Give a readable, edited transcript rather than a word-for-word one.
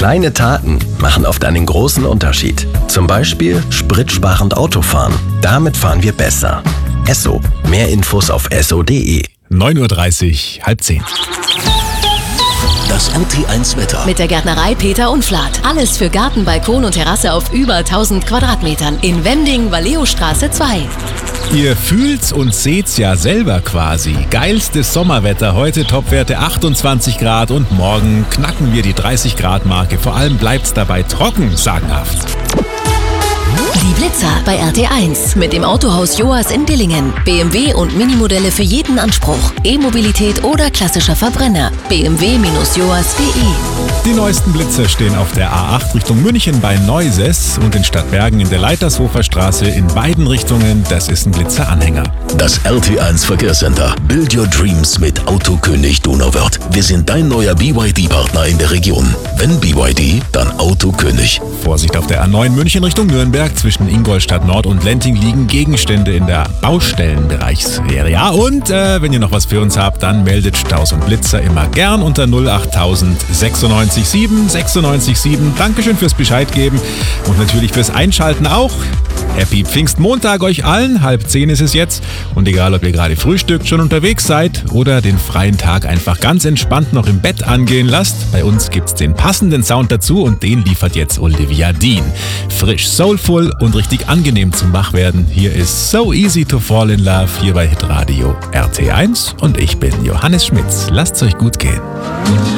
Kleine Taten machen oft einen großen Unterschied. Zum Beispiel spritsparend Autofahren. Damit fahren wir besser. Esso. Mehr Infos auf esso.de. 9:30 Uhr, 9:30. Das RT1 Wetter. Mit der Gärtnerei Peter Unflat. Alles für Garten, Balkon und Terrasse auf über 1000 Quadratmetern. In Wending, Valleostraße 2. Ihr fühlt's und seht's ja selber quasi. Geilstes Sommerwetter heute, Topwerte 28 Grad und morgen knacken wir die 30 Grad Marke. Vor allem bleibt's dabei trocken, sagenhaft. Die Blitzer bei RT1 mit dem Autohaus Joas in Dillingen. BMW und Minimodelle für jeden Anspruch. E-Mobilität oder klassischer Verbrenner. bmw-joas.de. Die neuesten Blitzer stehen auf der A8 Richtung München bei Neuses und in Stadtbergen in der Leitershofer Straße in beiden Richtungen. Das ist ein Blitzeranhänger. Das RT1 Verkehrscenter. Build your dreams mit Autokönig Donauwörth. Wir sind dein neuer BYD-Partner in der Region. Wenn BYD, dann Autokönig. Vorsicht auf der A9 München Richtung Nürnberg. Zwischen Ingolstadt Nord und Lenting liegen Gegenstände in der Baustellenbereichsserie. Ja, und wenn ihr noch was für uns habt, dann meldet Staus und Blitzer immer gern unter 08000 967 967. Dankeschön fürs Bescheid geben und natürlich fürs Einschalten auch. Happy Pfingstmontag euch allen, 9:30 ist es jetzt. Und egal, ob ihr gerade frühstückt, schon unterwegs seid oder den freien Tag einfach ganz entspannt noch im Bett angehen lasst, bei uns gibt's den passenden Sound dazu und den liefert jetzt Olivia Dean. Frisch, soulful und richtig angenehm zum Wachwerden. Hier ist So Easy to Fall in Love hier bei Hitradio RT1 und ich bin Johannes Schmitz. Lasst's euch gut gehen.